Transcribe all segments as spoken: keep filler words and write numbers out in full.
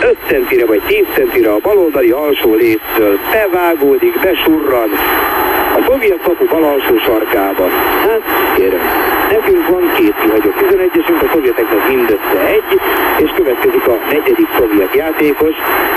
öt centire vagy tíz centire a baloldali alsó léctől, bevágódik, besurran a szovjet kapu bal alsó sarkába. Hát, kérem, nekünk van két kihagyott tizenegyesünk, a szovjeteknek mindössze egy, és következik a negyedik szovjet játékos,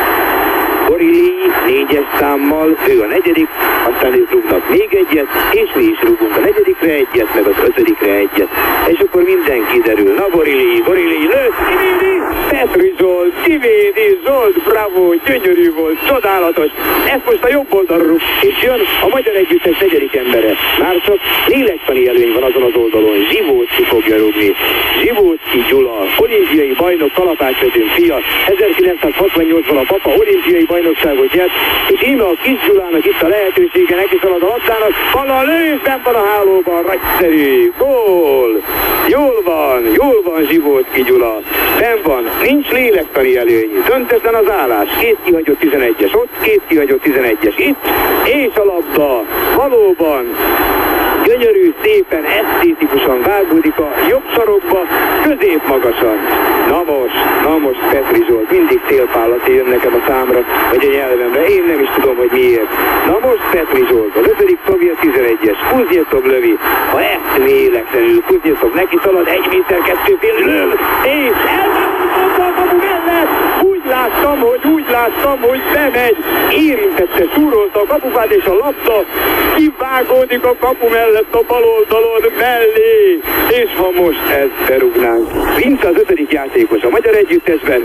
Borili négyes számmal, ő a negyedik, aztán ők rúgnak még egyet, és mi is rúgunk a negyedikre egyet, meg az ötödikre egyet. És akkor minden kiderül. Na Borili, Borili, lőtt, Kivédi, Petri Zsolt, Kivédi, Zsolt, bravo, gyönyörű volt, csodálatos. Ezt most a jobb oldalra rúg, és jön a magyar együttes negyedik embere. Már csak lélektani előny van azon az oldalon, Zsivócki fogja rúgni. Zsivócki Gyula, olimpiai bajnok, kalapácsvetőn fia, ezerkilencszázhatvannyolcban a papa olimpiai bajnokságot nyert, és íme a kis Gyulának itt a lehetősége, neki szalad a labdának, halla a lős, bent van a hálóban, nagyszerű, gól! Jól van, jól van Zsivócki Gyula, benn van, nincs lélektani előny, döntetlen az állás, két kihagyott tizenegyes ott, két kihagyott tizenegyes itt, és a labda, valóban, gyönyörű, szépen, esztétikusan vágódik a jobb sarokba, középmagasan. Na most, na most Petri Zsolt, mindig célpállat jön nekem a számra, vagy a nyelvemre, én nem is tudom, hogy miért. Na most Petri Zsolt, az ötödik szovjet tizenegyes, Kuznyetov lövi, ha ezt véletlenül Kuznyetov neki szalad, egy méter kettő fél lő, és elválasztotta a kapu mellett, úgy láttam, hogy úgy láttam, hogy bemegy, érintette, súrolta a kapufát, és a labda kivágódik a kapu mellett a bal oldalon mellé, és ha most ezt berúgnánk. Vince az ötödik játékos a magyar együttesben.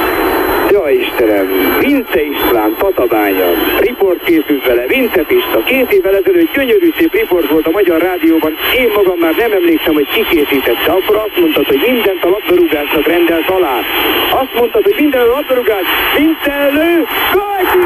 Ja Istenem, Vince István, Tatabánya, riport készült vele, Vince Pista, két évvel ezelőtt gyönyörű szép riport volt a Magyar Rádióban, én magam már nem emlékszem, hogy ki készítette, akkor azt mondtad, hogy mindent a labdarúgásnak rendelt alá. Azt mondtad, hogy minden a labdarúgás, Vince elő, Kajti!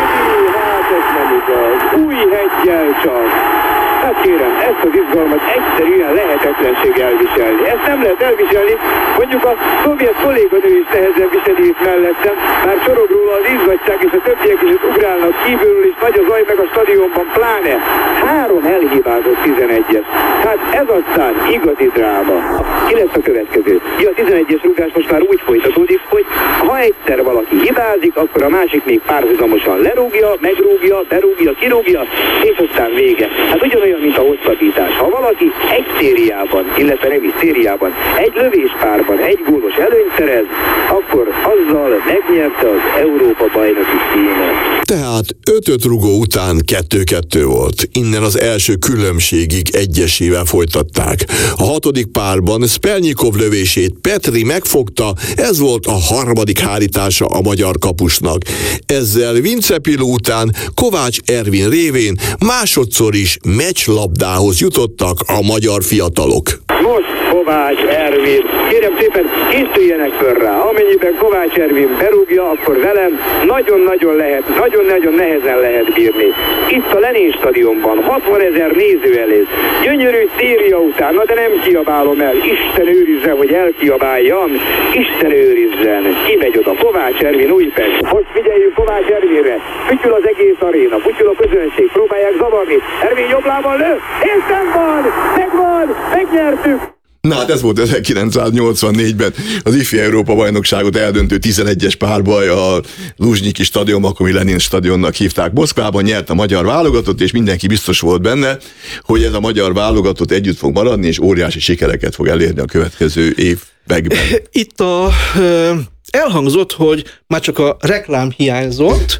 Hát ez nem igaz, új heggyel csak. Hát kérem, ezt az izgalmat egyszerűen lehetetlenség elviselni. Ezt nem lehet elviselni, mondjuk a szovjet kolléganő is nehezen viseli itt mellettem, már csorog róla az izgatság, és a többiek is ott ugrálnak kívülről is, nagy a zaj meg a stadionban, pláne három elhibázott tizenegyes. Hát ez aztán igazi dráma. Ki lesz a következő? Ja, a tizenegyes rúgás most már úgy folytatódik, hogy ha egyszer valaki hibázik, akkor a másik még párhuzamosan lerúgja, megrúgja, berúgja, kirúgja, és aztán vége. Hát ugyanolyan, mint a hosszabbítás. Ha valaki egy szériában, illetve nem is szériában, egy lövéspárban egy gólos előnyt szerez, akkor azzal megnyerte az Európa bajnoki címet. Tehát ötöt rugó után kettő-kettő volt. Innen az első különbségig egyesével folytatták. A hatodik párban Szpelnyikov lövését Petri megfogta, ez volt a harmadik hárítása a magyar kapusnak. Ezzel Vince Piló után Kovács Ervin révén másodszor is meccslabdához jutottak a magyar fiatalok. Most Kovács Ervin, kérem szépen készüljenek föl rá, amennyiben Kovács Ervin berúgja, akkor velem nagyon-nagyon lehet, nagyon-nagyon nehezen lehet bírni. Itt a Lenin stadionban hatvanezer néző előtt, gyönyörű széria után, na de nem kiabálom el, Isten őrizze, hogy elkiabáljam, Isten őrizzen, kimegy oda Kovács Ervin, Újpest. Most figyeljünk Kovács Ervinre, fütyül az egész aréna, fütyül a közönség, próbálják zavarni, Ervin jobb lábbal lő, és nem van, megvan, megnyertük. Na hát ez volt ezerkilencszáznyolcvannégyben az ifi Európa bajnokságot eldöntő tizenegyes párbaj a Luzsnyiki stadionban, akkor Lenin stadionnak hívták Moszkvában, nyert a magyar válogatott, és mindenki biztos volt benne, hogy ez a magyar válogatott együtt fog maradni, és óriási sikereket fog elérni a következő években. Itt a, elhangzott, hogy már csak a reklám hiányzott,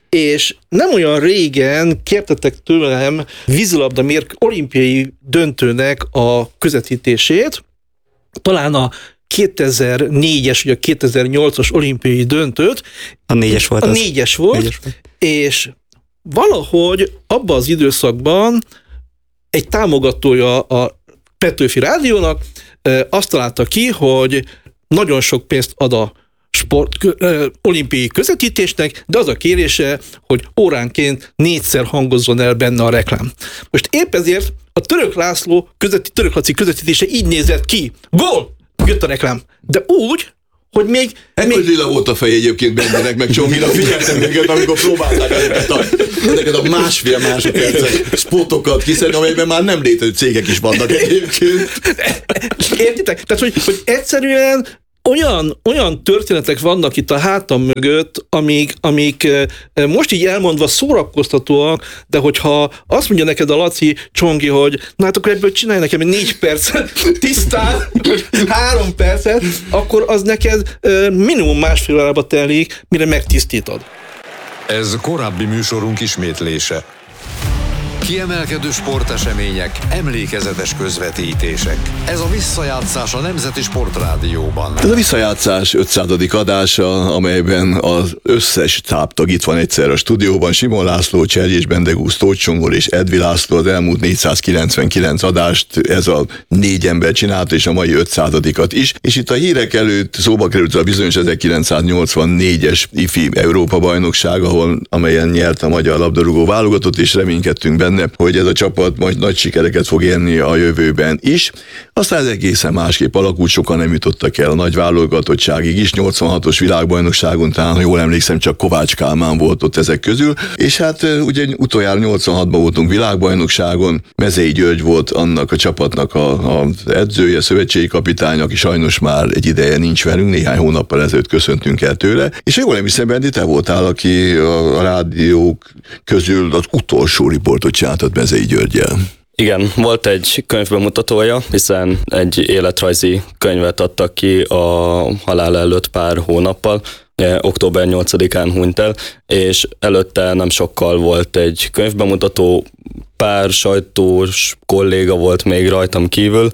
és nem olyan régen kértetek tőlem vízilabda mérk olimpiai döntőnek a közvetítését, talán a kétezer-négyes vagy a kétezer-nyolcas olimpiai döntőt. A négyes volt. A négyes volt, négyes volt, és valahogy abban az időszakban egy támogatója a Petőfi Rádiónak azt találta ki, hogy nagyon sok pénzt ad a sport, ö, olimpiai közvetítésnek, de az a kérése, hogy óránként négyszer hangozzon el benne a reklám. Most épp ezért a Török László közveti, Török Laci közvetítése így nézett ki. Gól! Jött a reklám. De úgy, hogy még... Ekkor még... lila volt a fej egyébként bennenek, meg Csongina, figyeltem őket, amikor próbálták ezeket a, ezeket a másfél másodperces spotokat kiszedni, amelyben már nem létező cégek is vannak egyébként. Értitek? Tehát, hogy, hogy egyszerűen olyan, olyan történetek vannak itt a hátam mögött, amik, amik most így elmondva szórakoztatóak, de hogyha azt mondja neked a Laci Csongi, hogy na hát akkor ebből csinálj nekem egy négy percet tisztán, vagy három percet, akkor az neked minimum másfél órába telik, mire megtisztítod. Ez korábbi műsorunk ismétlése. Kiemelkedő sportesemények, emlékezetes közvetítések. Ez a visszajátszás a Nemzeti Sportrádióban. Ez a visszajátszás ötszázadik adása, amelyben az összes táptag itt van egyszer a stúdióban. Simon László, Cserjés Bendegúz, Tóth Csongor és Edvi László. Az elmúlt négyszázkilencvenkilenc adást ez a négy ember csinálta, és a mai ötszázadikat is. És itt a hírek előtt szóba került a bizonyos ezerkilencszáznyolcvannégyes ifi Európa-bajnokság, ahol, amelyen nyert a magyar labdarúgó válogatott, és reménykedtünk benne, hogy ez a csapat majd nagy sikereket fog érni a jövőben is. Aztán ez egészen másképp alakult, sokan nem jutottak el a nagy válogatottságig is. nyolcvanhatos világbajnokságon talán, ha jól emlékszem, csak Kovács Kálmán volt ott ezek közül. És hát ugye utoljára nyolcvanhatban voltunk világbajnokságon, Mezei György volt annak a csapatnak a, a edzője, szövetségi kapitány, aki sajnos már egy ideje nincs velünk, néhány hónappal ezelőtt köszöntünk el tőle. És jól emlékszem, Bendi, te voltál, aki a, a rádiók közül az utolsó riportot csináltad Mezei Györggyel. Igen, volt egy könyvbemutatója, hiszen egy életrajzi könyvet adtak ki a halál előtt pár hónappal, október nyolcadikán hunyt el, és előtte nem sokkal volt egy könyvbemutató, pár sajtós kolléga volt még rajtam kívül,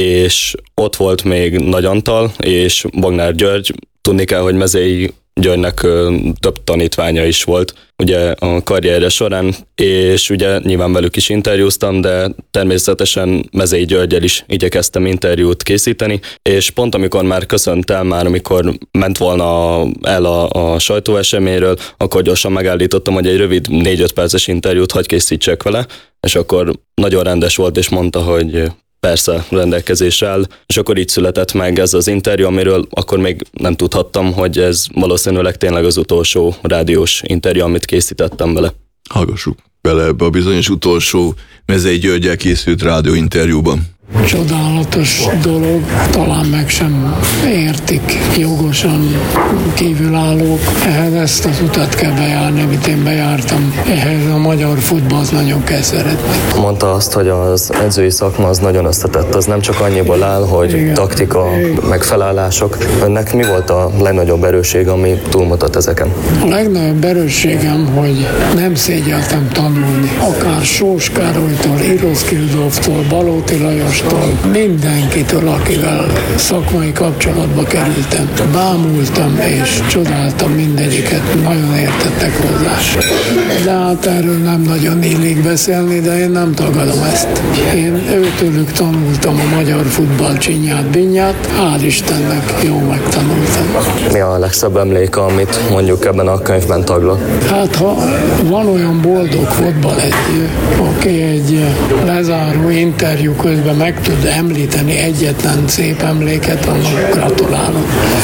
és ott volt még Nagy Antal és Bognár György. Tudni kell, hogy Mezei Györgynek több tanítványa is volt ugye a karrierje során, és ugye nyilván velük is interjúztam, de természetesen Mezei Györggyel is igyekeztem interjút készíteni, és pont amikor már köszöntem, már amikor ment volna el a, a sajtóeseményről, akkor gyorsan megállítottam, hogy egy rövid négy-öt perces interjút hagy készítsek vele, és akkor nagyon rendes volt, és mondta, hogy persze rendelkezésre áll, és akkor így született meg ez az interjú, amiről akkor még nem tudhattam, hogy ez valószínűleg tényleg az utolsó rádiós interjú, amit készítettem vele. Hallgassuk bele ebbe a bizonyos utolsó Mezei Györggyel készült rádióinterjúban. Csodálatos dolog, talán meg sem értik jogosan kívülállók. Ehhez ezt az utat kell bejárni, amit én bejártam. Ehhez a magyar futballt nagyon kell szeretni. Mondta azt, hogy az edzői szakma az nagyon összetett, az nem csak annyiból áll, hogy igen, taktika, meg felállások. Önnek mi volt a legnagyobb erősség, ami túlmutat ezeken? A legnagyobb erősségem, hogy nem szégyeltem tanulni. Akár Sós Károlytól, Iroszkildóftól, Balóti Lajos, mindenkitől, akivel szakmai kapcsolatba kerültem. Bámultam és csodáltam mindegyiket, nagyon értettek hozzá. De hát erről nem nagyon illik beszélni, de én nem tagadom ezt. Én őtőlük tanultam a magyar futball csinyát, binyát, hál' Istennek jó megtanultam. Mi a legszebb emléke, amit mondjuk ebben a könyvben taglal? Hát ha van olyan boldog futballedző, aki egy lezáró interjú közben meg tud említeni egyetlen szép emléket, annak gratulálok.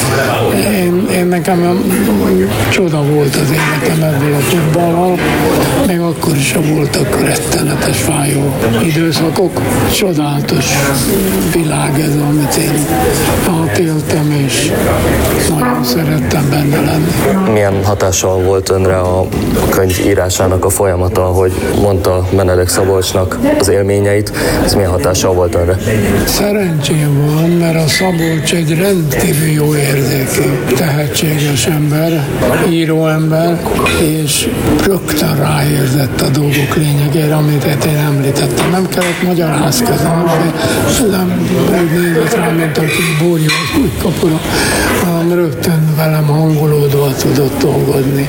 Én, én nekem csoda volt az életem ebből a futballal, még akkor is voltak rettenetes, fájó időszakok. Csodálatos világ ez, amit én átéltem, és nagyon szerettem benne lenni. Milyen hatással volt önre a könyv írásának a folyamata, hogy mondta Benedek Szabolcsnak az élményeit, ez milyen hatással volt önre? Szerencsém van, mert a Szabolcs egy rendkívül jó érzékű, tehetséges ember, író-ember, és rögtön ráérzett a dolgok lényegére, amit én említettem. Nem kellett magyarázkodnom, nem úgy nézett rá, mint aki búrja úgy kapura, hanem rögtön velem hangolódva tudott dolgozni.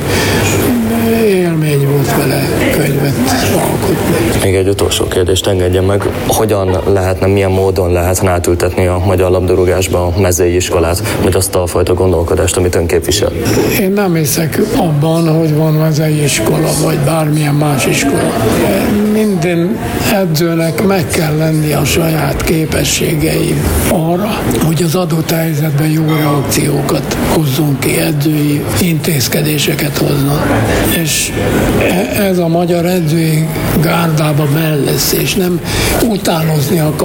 Élmény volt vele könyvet alkotni. Még egy utolsó kérdést engedjen meg. Hogyan lehetne, milyen módon lehetne átültetni a magyar labdarúgásba a mezei iskolát, vagy azt a fajta gondolkodást, amit ön képvisel? Én nem hiszek abban, hogy van mezei iskola, vagy bármilyen más iskola. Minden edzőnek meg kell lenni a saját képességei arra, hogy az adott helyzetben jó reakciókat hozzon ki, edzői intézkedéseket hozzon. És ez a magyar edzői gárdába bell lesz, és nem utánozni akar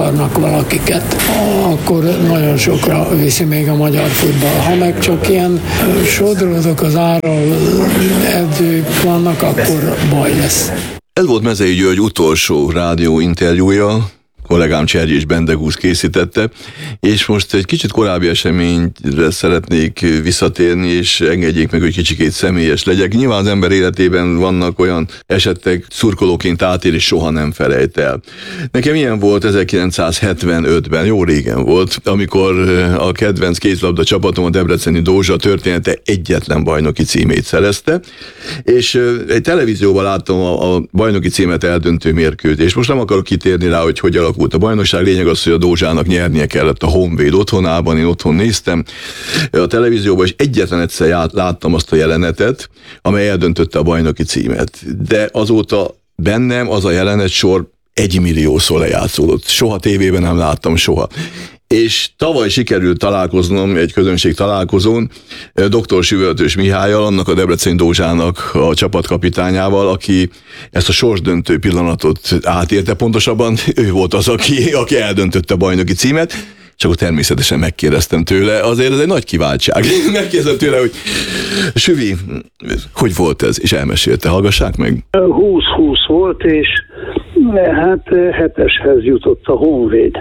akarnak valakiket, akkor nagyon sokra viszi még a magyar futball. Ha meg csak ilyen sodródok az árral edzők vannak, akkor baj lesz. Ez volt Mezei György utolsó rádió interjúja, kollégám Cserjés Bendegúz készítette, és most egy kicsit korábbi eseményre szeretnék visszatérni, és engedjék meg, hogy kicsikét személyes legyek. Nyilván az ember életében vannak olyan esetek, szurkolóként átél, és soha nem felejt el. Nekem ilyen volt ezerkilencszázhetvenötben, jó régen volt, amikor a kedvenc kézlabda csapatom, a debreceni Dózsa története egyetlen bajnoki címét szerezte, és egy televízióban láttam a, a bajnoki címet eldöntő mérkőzést. Most nem akarok kitérni rá, hogy hogy alakult a bajnokság, lényeg az, hogy a Dózsának nyernie kellett a Honvéd otthonában, én otthon néztem a televízióban, és egyetlen egyszer láttam azt a jelenetet, amely eldöntötte a bajnoki címet. De azóta bennem az a jelenet sor egymilliószor lejátszódott. Soha tévében nem láttam, soha. És tavaly sikerült találkoznom egy közönség találkozón dr. Süvöltös Mihályal, annak a Debreceni Dózsának a csapatkapitányával, aki ezt a sorsdöntő pillanatot átélte, pontosabban ő volt az, aki, aki eldöntötte a bajnoki címet, és akkor természetesen megkérdeztem tőle, azért ez egy nagy kiváltság. Megkérdeztem tőle, hogy Süvi, hogy volt ez? És elmesélte, hallgassák meg. húsz-húsz volt, és hát heteshez jutott a Honvéd.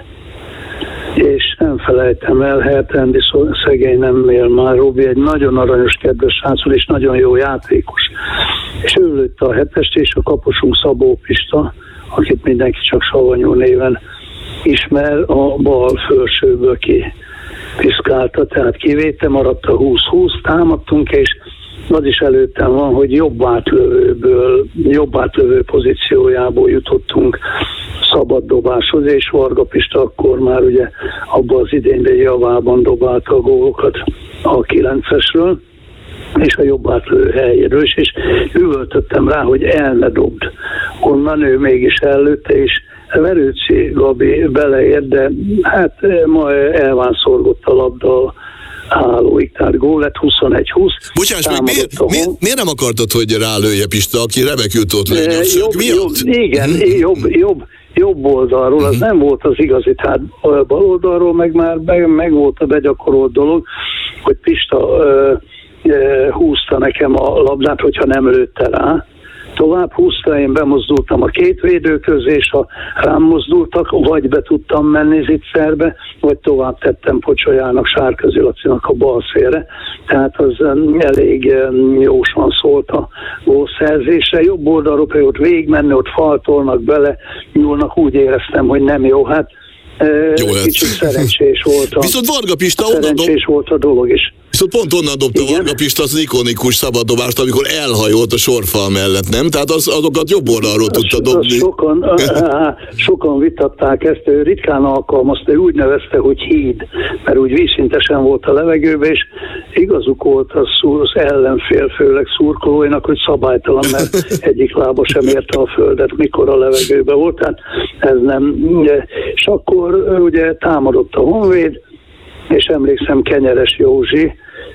És nem felejtem el, Hertendi szegény nem él már, Robi egy nagyon aranyos, kedves srácul, és nagyon jó játékos. És ő lőtte a hetest, és a kaposunk Szabó Pista, akit mindenki csak Savanyú néven ismer, a bal felsőből ki piszkálta, tehát kivéte, maradt a húsz-húsz, támadtunk, és az is előttem van, hogy jobb átlövőből, jobb átlövő pozíciójából jutottunk szabad dobáshoz, és Varga Pista akkor már ugye abban az idényben javában dobálta a gólokat a kilencesről, és a jobb átlövő helyéről is, és üvöltöttem rá, hogy el ne dobd. Onnan ő mégis ellőtte, és Verőci Gabi beleért, de hát ma elvánszorgott a labda hálóig, tehát gól lett huszonegy húsz. Bocsáss meg, miért, miért, miért nem akartad, hogy rálője Pista, aki remekül tudott lőni a szög miatt? Jobb, igen, jobb, jobb, jobb oldalról, az nem volt az igazi, tehát bal oldalról meg már be, meg volt a begyakorolt dolog, hogy Pista ö, ö, húzta nekem a labdát, hogyha nem lőtte rá. Tovább húzta, én bemozdultam a két védő közé, és ha rám mozdultak, vagy be tudtam menni zicserbe, vagy tovább tettem Pocsolyának, Sárközi Lacinak a bal szélre. Tehát az elég jósan szólt a gólszerzésre. Jobb oldalról pedig ott végigmenni, ott faltolnak bele, nyúlnak, úgy éreztem, hogy nem jó. Hát jó, kicsit szerencsés volt a, viszont Varga Pista szerencsés dob... volt a dolog is. Viszont pont onnan dobta igen? Varga Pista az ikonikus szabaddobást, amikor elhajolt a sorfal mellett, nem? Tehát az, azokat jobb oldalról tudta az, dobni. Az sokan, á, sokan vitatták ezt, ő ritkán alkalmazta, ő úgy nevezte, hogy híd, mert úgy vízszintesen volt a levegőben, és igazuk volt az, az ellenfél, főleg szurkolóinak, hogy szabálytalan, mert egyik lába sem érte a földet, mikor a levegőben volt, tehát ez nem. És akkor ugye támadott a Honvéd, és emlékszem Kenyeres Józsi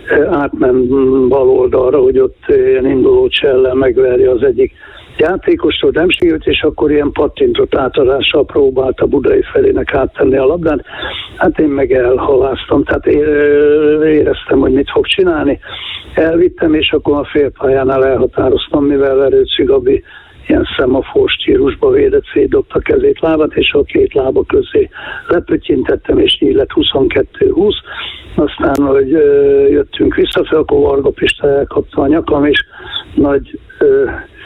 átment bal oldalra, hogy ott ilyen induló csellel megverje az egyik játékostól, nem sikerült, és akkor ilyen pattintott átadással próbálta Budai felének áttenni a labdát. Hát én meg elhaláztam, tehát éreztem, hogy mit fog csinálni. Elvittem, és akkor a félpályánál elhatároztam, mivel Verőci Gabi ilyen szemafor stílusba védett, szétdobta kezét, lábát, és a két lába közé lepötyintettem, és így lett huszonkettő húsz. Aztán, hogy ö, jöttünk vissza, akkor Varga Pista elkapta a nyakam, és nagy ö,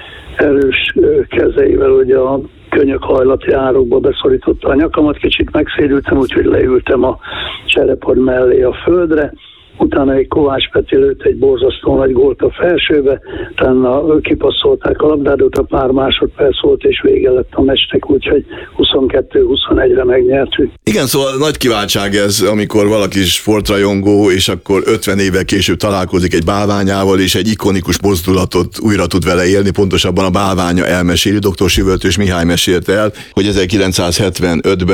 erős ö, kezeivel ugye a könyökhajlati árokba beszorította a nyakamat, kicsit megszédültem, úgyhogy leültem a cserepad mellé a földre. Utána egy Kovács Peti lőtt egy borzasztó nagy gólt a felsőbe, utána kipasszolták a labdát, utána pár másodperc volt, és vége lett a meccsnek, úgyhogy huszonkettő huszonegyre megnyertük. Igen, szóval nagy kiváltság ez, amikor valaki sportrajongó, és akkor ötven évvel később találkozik egy bálványával, és egy ikonikus mozdulatot újra tud vele élni, pontosabban a bálványa elmeséli. doktor Süvöltös Mihály mesélte el, hogy ezerkilencszázhetvenötben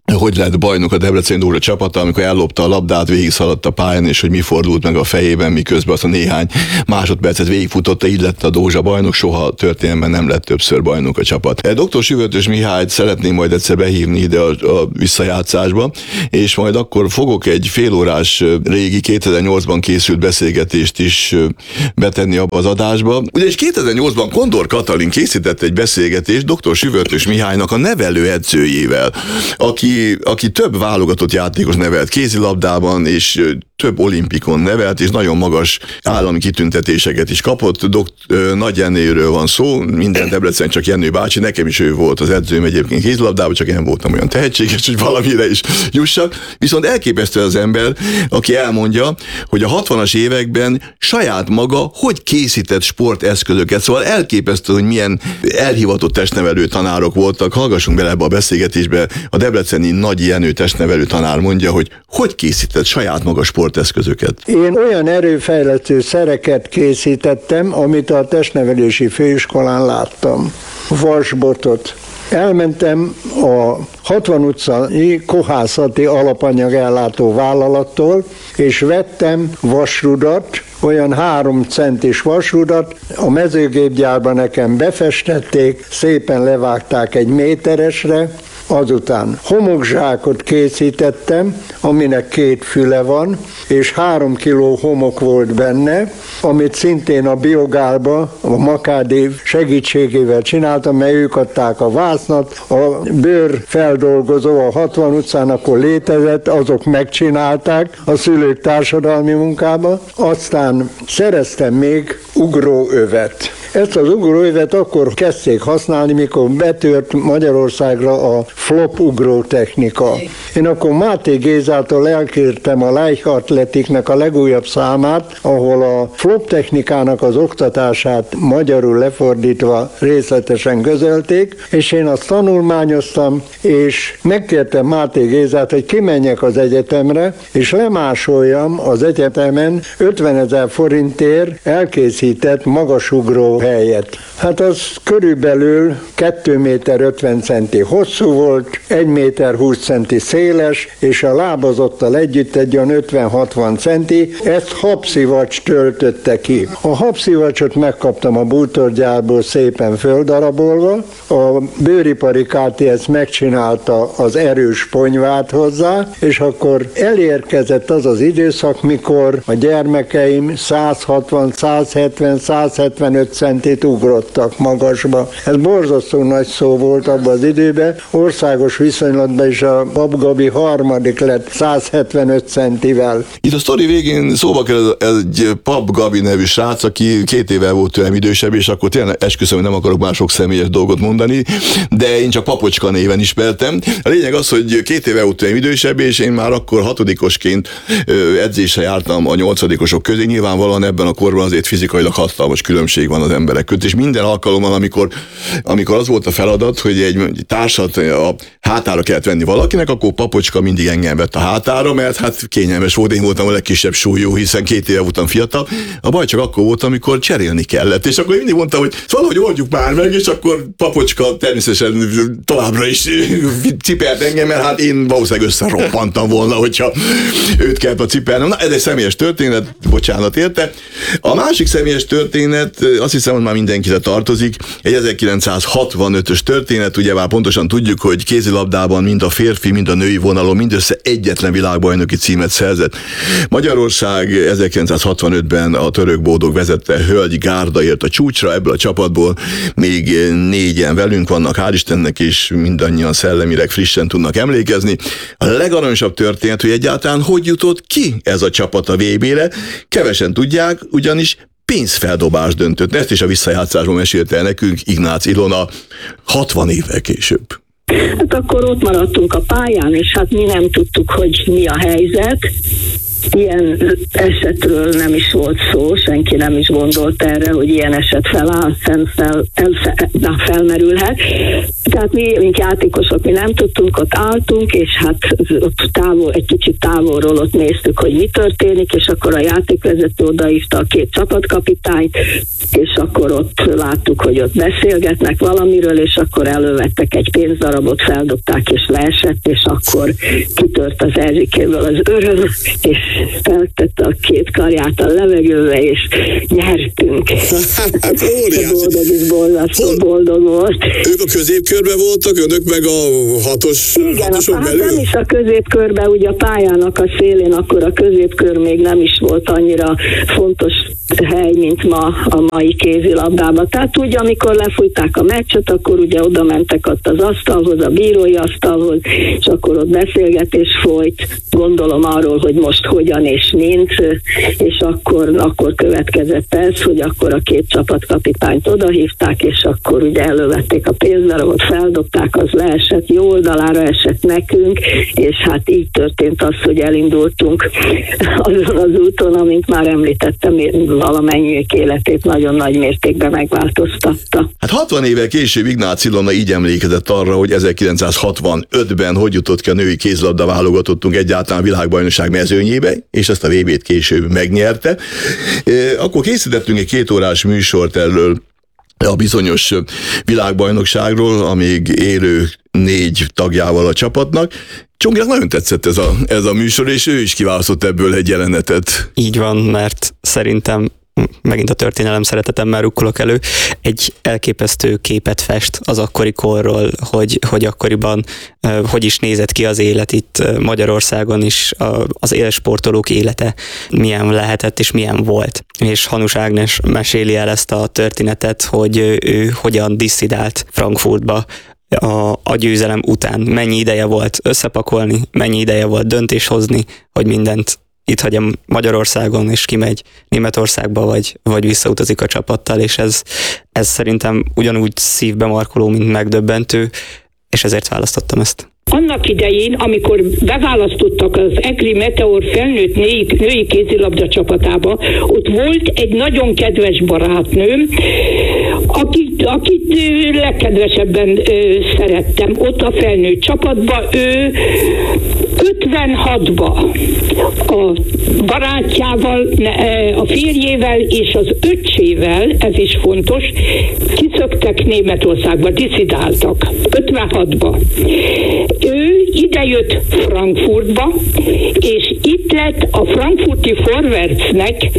hogy lett bajnok a Debreceni Dózsa csapata, amikor ellopta a labdát, végigszaladt a pályán, és hogy mi fordult meg a fejében, miközben azt a néhány másodpercet végigfutotta, így lett a Dózsa bajnok, soha történelemben nem lett többször bajnok a csapat. doktor Süvörtös Mihályt szeretném majd egyszer behívni ide a, a visszajátszásba, és majd akkor fogok egy félórás régi kétezer-nyolcban készült beszélgetést is betenni abba az adásba. Ugyanis kétezer-nyolcban Kondor Katalin készített egy beszélgetést doktor Süvörtös Mihálynak a nevelő edzőjével, aki aki több válogatott játékos nevelt kézilabdában, és több olimpikon nevelt, és nagyon magas állami kitüntetéseket is kapott. Dokt, Nagy Jenőről van szó, minden Debrecen csak Jenő bácsi, nekem is ő volt az edzőm egyébként kézilabdában, csak én voltam olyan tehetséges, hogy valamire is jussak. Viszont elképesztő az ember, aki elmondja, hogy a hatvanas években saját maga hogy készített sporteszközöket, szóval elképesztő, hogy milyen elhivatott testnevelő tanárok voltak. Hallgassunk bele ebbe a beszélgetésbe. A debreceni Nagy Jenő testnevelő tanár mondja, hogy hogy készített saját maga sporteszközöket. Én olyan erőfejlesztő szereket készítettem, amit a testnevelési főiskolán láttam. Vasbotot. Elmentem a hatvan utcai kohászati alapanyagellátó vállalattól, és vettem vasrudat, olyan három centis vasrudat, a mezőgépgyárban nekem befestették, szépen levágták egy méteresre, azután homokzsákot készítettem, aminek két füle van, és három kiló homok volt benne, amit szintén a biogálba, a Makádév segítségével csináltam, mert ők adták a vásznat, a bőrfeldolgozó a hatvan utcán akkor létezett, azok megcsinálták a szülők társadalmi munkába, aztán szereztem még ugróövet. Ezt az ugróövet akkor kezdték használni, mikor betört Magyarországra a flop ugró technika. Én akkor Máté Gézától elkértem a Leichtathletiknek a legújabb számát, ahol a flop technikának az oktatását magyarul lefordítva részletesen közölték, és én azt tanulmányoztam, és megkértem Máté Gézát, hogy kimenjek az egyetemre, és lemásoljam az egyetemen ötvenezer forintért elkészített magasugró helyet. Hát az körülbelül két méter ötven centi hosszú volt, egy méter húsz centi széles, és a lábazottal együtt egy olyan ötven-hatvan centi, ezt habszivacs töltötte ki. A habszivacsot megkaptam a bútorgyárból szépen földarabolva, a bőripari ká té es megcsinálta az erős ponyvát hozzá, és akkor elérkezett az az időszak, mikor a gyermekeim száz hatvan, száz hetven, száz hetvenöt centit ugrottak magasba. Ez borzasztó nagy szó volt abban az időben, országos viszonylatban is a Pap Gabi harmadik lett száz hetvenöt centivel. Itt a sztori végén szóba kerül egy Pap Gabi nevű srác, aki két éve volt tőlem idősebb, és akkor tényleg esküszöm, hogy nem akarok már sok személyes dolgot mondani, de én csak Papocska néven ismertem. A lényeg az, hogy két éve volt tőlem idősebb, és én már akkor hatodikosként edzésre jártam a nyolcadikosok közé. Nyilvánvalóan ebben a korban azért fizikailag hatalmas különbség van az emberek között, és minden alkalommal, amikor, amikor az volt a feladat, hogy egy társat a hátára kellett venni valakinek, akkor Papocska mindig engem vett a hátára, mert hát kényelmes volt, én voltam a legkisebb súlyú, hiszen két éve voltam fiatal. A baj csak akkor volt, amikor cserélni kellett, és akkor én mindig mondtam, hogy valahogy oldjuk már meg, és akkor Papocska természetesen továbbra is cipelt engem, mert hát én valószínűleg összeroppantam volna, hogyha őt kellett a cipelnem. Na, ez egy személyes történet, bocsánat érte. A másik személyes történet, azt hiszem, hogy már mindenkire tartozik, egy ezerkilencszázhatvanötös történet, ugye már pontosan tudjuk, hogy kézilabdában mind a férfi, mind a női vonalon mindössze egyetlen világbajnoki címet szerzett. Magyarország ezerkilencszázhatvanötben a török bódog vezette hölgy gárda ért a csúcsra, ebből a csapatból még négyen velünk vannak, hál' Istennek, és mindannyian szellemileg frissen tudnak emlékezni. A legaranyosabb történet, hogy egyáltalán hogy jutott ki ez a csapat a vé bére, kevesen tudják, ugyanis pénzfeldobás döntött. Ezt is a visszajátszásban mesélte el nekünk Ignác Ilona hatvan évvel később. Hát akkor ott maradtunk a pályán, és hát mi nem tudtuk, hogy mi a helyzet. Ilyen esetről nem is volt szó, senki nem is gondolt erre, hogy ilyen eset feláll, fel, fel, fel, felmerülhet. Tehát mi, mint játékosok, mi nem tudtunk, ott álltunk, és hát ott távol, egy kicsit távolról ott néztük, hogy mi történik, és akkor a játékvezető odaívta a két csapatkapitányt, és akkor ott láttuk, hogy ott beszélgetnek valamiről, és akkor elővettek egy pénzdarabot, feldobták, és leesett, és akkor kitört az Erzsikéből az öröm, és feltette a két karját a levegőbe, és nyertünk. Hát óriási. Boldog is boldog, boldog volt. Ők a középkörben voltak, önök meg a hatos, igen, hatoson hát belül? nem is a középkörben, ugye a pályának a szélén, akkor a középkör még nem is volt annyira fontos hely, mint ma a mai kézilabdában. Tehát ugye, amikor lefújták a meccset, akkor ugye oda mentek ott az asztalhoz, a bírói asztalhoz, és akkor ott beszélgetés folyt, gondolom arról, hogy most hogyan és mint, és akkor, akkor következett ez, hogy akkor a két csapatkapitányt odahívták, és akkor ugye elővették a pénzdarabot, feldobták, az leesett, jó oldalára esett nekünk, és hát így történt az, hogy elindultunk azon az úton, amint már említettem, valamennyiük életét nagyon nagy mértékben megváltoztatta. Hát hatvan évvel később Ignác Ilona így emlékezett arra, hogy ezerkilencszázhatvanötben hogy jutott ki a női kézilabda válogatottunk egyáltalán világbajnokság mezőnyébe, és ezt a vé bét később megnyerte. Akkor készítettünk egy kétórás műsort erről a bizonyos világbajnokságról, amíg élő négy tagjával a csapatnak. Csonginak nagyon tetszett ez a, ez a műsor, és ő is kiválasztott ebből egy jelenetet. Így van, mert szerintem megint a történelem szeretetemmel rukkolok elő, egy elképesztő képet fest az akkori korról, hogy, hogy akkoriban uh, hogy is nézett ki az élet itt Magyarországon is, uh, az élsportolók élete milyen lehetett és milyen volt. És Hanus Ágnes meséli el ezt a történetet, hogy ő, ő hogyan disszidált Frankfurtba a, a győzelem után. Mennyi ideje volt összepakolni, mennyi ideje volt döntés hozni, hogy mindent itt hagyja Magyarországon, és kimegy Németországba, vagy, vagy visszautazik a csapattal, és ez, ez szerintem ugyanúgy szívbe markoló, mint megdöbbentő, és ezért választottam ezt. Annak idején, amikor beválasztottak az Egri Meteor felnőtt női, női kézilabda csapatába, ott volt egy nagyon kedves barátnőm, akit, akit legkedvesebben ö, szerettem. Ott a felnőtt csapatban ő ötvenhatban a barátjával, a férjével és az öccsével, ez is fontos, kiszöktek Németországba, disszidáltak. ötvenhatban. Ő idejött Frankfurtba, és itt lett a frankfurti Forwardsnek